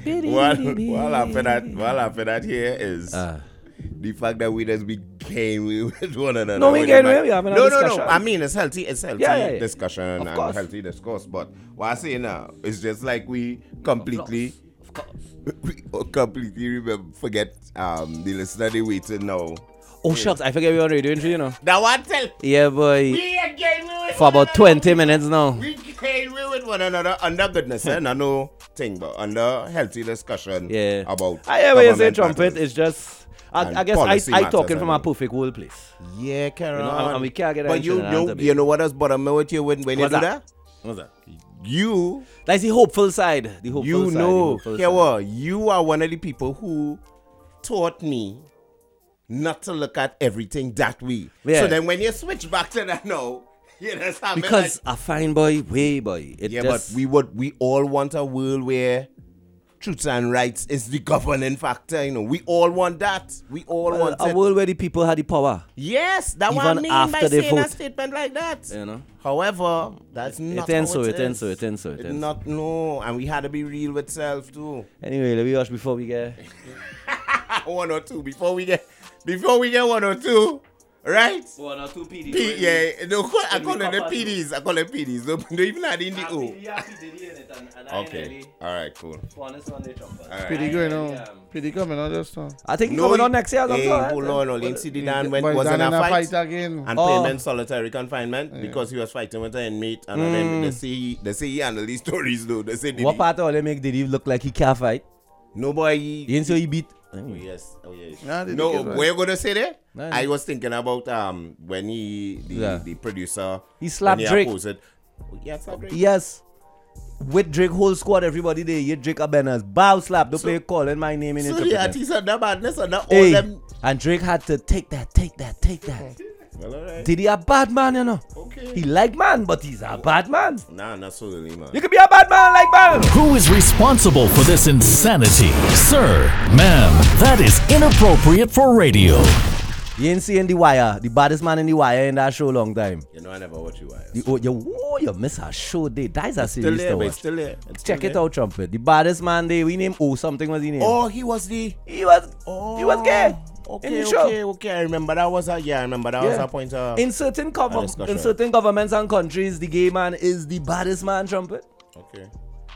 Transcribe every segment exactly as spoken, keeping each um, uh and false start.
what, what happened at, what happened at here is Uh. the fact that we just became with one another. No, we With get the mic- we having a no, no, discussion. no. I mean, it's healthy. It's healthy Yeah, yeah, yeah. discussion Of and course. healthy discourse. But what I say now is just like we completely, Of course. we completely remember, forget um the listener they waited now. Oh shucks, I forget we on radio entry, you know. That one tell. Yeah, boy. We again we with For one about another. twenty minutes now. We came with one another under goodness, eh? No, no thing, but under healthy discussion. Yeah. About. I hear when you say government trumpet, matters. it's just I, And I guess policy I I matters, talking I from a mean. perfect world place. Yeah, carry You know, on. and we can't get But anything you in know, answer, you know what else bother me with you when, when you What's do that? that? What's that? You, That's the hopeful side. The hopeful you side. the know, hopeful here side. what? You are one of the people who taught me not to look at everything that way. Yeah. So then when you switch back to that now, you understand? me? Because Like, a fine boy, way boy. It yeah, just, but we would we all want a world where truth and rights is the governing factor. You know, we all want that. We all well, want a it. world where the people had the power. Yes, that's what I Even mean after by they saying a vote. statement like that. You know. However, that's not It ends how so, it it ends is. so, it ends so, it It ends. not no, and we had to be real with self too. Anyway, let me rush before we get. one or two before we get before we get one or two, right? One or two P Ds. P, yeah, no, call, I When we call them the come P Ds. I call them P Ds. Don't, don't even add in the O. Okay, all right, cool. All right. Pretty good, no? Pretty good, man. Just uh, I think No, coming he- on next year. I'm Hey, sorry. hold on, Olin. See the Dan went but was in Dan a fight, again. and Oh. put him in solitary confinement because he was fighting with an inmate. And then they say he, they say he handled these stories though. They say did What he- part of all make did he look like he can't fight? no boy. He, You didn't say he beat. Oh yes, oh yes. Nah, they no, think it's right. what you gonna say there? Nah, I nah. was thinking about um when he the, Yeah. the producer He slapped when Drake. opposed it. Oh, yeah, slap Drake. Yes. With Drake whole squad, everybody there. You Drake a banners. Bow slap. Don't So- play calling my name in So it. the artists are that badness and that all Hey, them. and Drake had to take that, take that, take that. Well, alright. Did he a bad man, you know? Okay. He like man, but he's a bad man. Nah, not so really, man. You could be a bad man like man. Who is responsible for this insanity? Sir, ma'am, that is inappropriate for radio. You ain't seeing The Wire, the baddest man in The Wire in that show long time. You know I never watch you. You, oh, you, oh, you miss a show day. That is a Still series there, to but watch. it's still there. It's Check still it there. out, Trumpet. The baddest man there, we name O something was his name. Oh, he was the. He was, Oh, he was gay. Okay, in the okay, show. okay. I remember that was a. Yeah, I remember that was Yeah. a point. Of, In certain a govern- discussion. in certain governments and countries, the gay man is the baddest man, Trumpet. okay.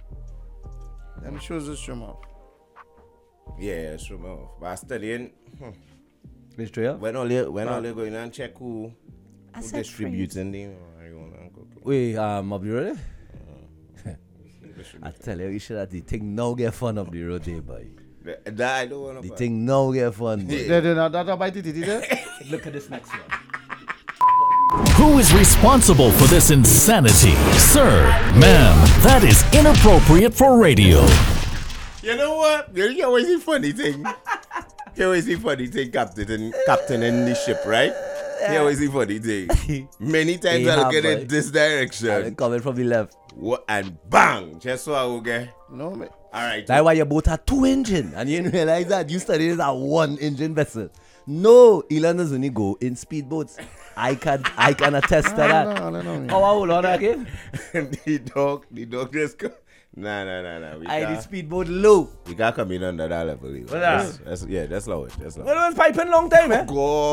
Them shows the stream off. Yeah, sure. Man. But I studying. Hmm. It's true. When all you when all you going and check who, who distributing the marijuana. Okay. Wait, um, up the road? I tell you, you should have the thing now get fun up the road, there, boy. That I don't want The to. thing now get fun, boy. They did not that about it, did they? Look at this next one. Who is responsible for this insanity? Sir, ma'am, that is inappropriate for radio. You know what? You you always see funny thing. You always see funny thing, captain and captain in the ship, right? You always see funny thing. Many times Yeah, I'll get boy. in this And direction. coming from the left. What and bang! Just so I will get. No, man. All right. That's why your boat had two engine, and you didn't realize that you studied as a one engine vessel. No, Elon does only go in speedboats. I can I can attest to that. No, no, no, no. Oh, hold on again. the dog, the dog just go. Nah, nah, nah, nah. We I the can't, speedboat low. we can't come in under that level. that? That's, that's, yeah, that's low. That's low. Well, it was piping long time, eh? Go.